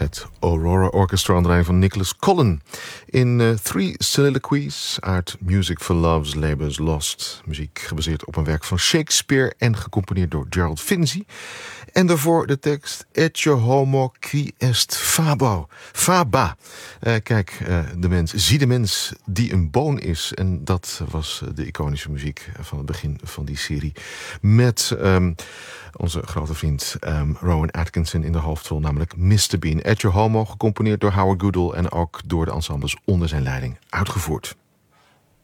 Het Aurora Orchestra onder leiding van Nicholas Collin. In Three Soliloquies uit Music for Love's Labour's Lost. Muziek gebaseerd op een werk van Shakespeare en gecomponeerd door Gerald Finzi. En daarvoor de tekst Ecce homo qui est faba. Zie de mens die een boon is. En dat was de iconische muziek van het begin van die serie. Met onze grote vriend Rowan Atkinson in de hoofdrol, namelijk Mr. Bean. Ecce homo, gecomponeerd door Howard Goodall en ook door de ensembles onder zijn leiding uitgevoerd.